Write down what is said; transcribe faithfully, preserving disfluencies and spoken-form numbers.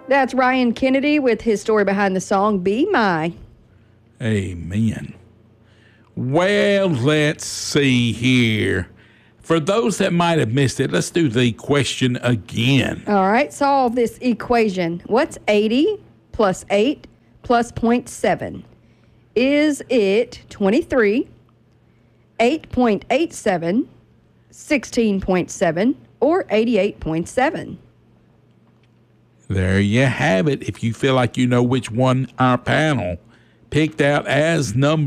That's Ryan Kennedy with his story behind the song, Be My. Amen. Well, let's see here. For those that might have missed it, let's do the question again. All right, solve this equation. What's eighty plus eight plus zero point seven? Is it twenty-three, eight point eight seven, sixteen point seven, or eighty-eight point seven? There you have it. If you feel like you know which one our panel picked out as number